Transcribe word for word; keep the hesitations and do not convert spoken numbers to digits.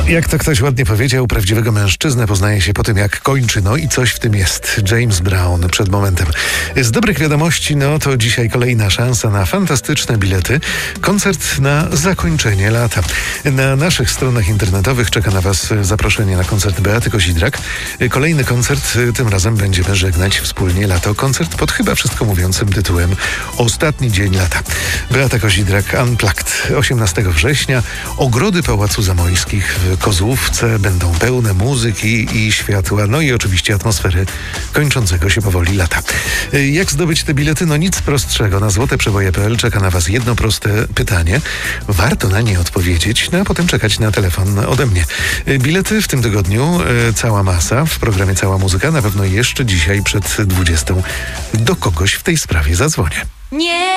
Jak to ktoś ładnie powiedział, prawdziwego mężczyznę poznaje się po tym, jak kończy. No i coś w tym jest. James Brown przed momentem. Z dobrych wiadomości, no to dzisiaj kolejna szansa na fantastyczne bilety. Koncert na zakończenie lata. Na naszych stronach internetowych czeka na Was zaproszenie na koncert Beaty Kozidrak. Kolejny koncert, tym razem będziemy żegnać wspólnie lato. Koncert pod chyba wszystko mówiącym tytułem Ostatni dzień lata. Beata Kozidrak Unplugged. osiemnastego września. Ogrody Pałacu Zamojskich w Kozłówce będą pełne muzyki i światła, no i oczywiście atmosfery kończącego się powoli lata. Jak zdobyć te bilety? No nic prostszego. Na złote przeboje kropka p l czeka na Was jedno proste pytanie. Warto na nie odpowiedzieć, no a potem czekać na telefon ode mnie. Bilety w tym tygodniu e, cała masa w programie Cała Muzyka. Na pewno jeszcze dzisiaj przed dwudziestą do kogoś w tej sprawie zadzwonię. Nie.